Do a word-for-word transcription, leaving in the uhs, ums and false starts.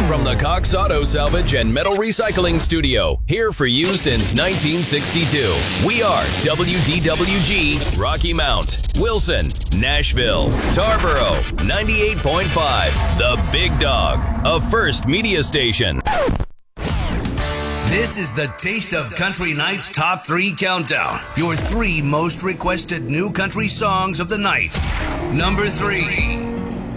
From the Cox Auto Salvage and Metal Recycling Studio, here for you since nineteen sixty-two. We are W D W G, Rocky Mount, Wilson, Nashville, Tarboro, ninety-eight point five, The Big Dog, a First Media Station. This is the Taste of Country Night's Top three Countdown. Your three most requested new country songs of the night. Number three.